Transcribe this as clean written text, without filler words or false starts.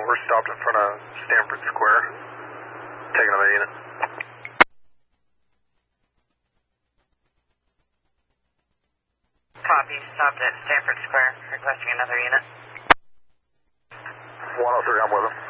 we're stopped in front of Stanford Square. Take another unit. Copy, stopped at Stanford Square, requesting another unit. 103, I'm with him.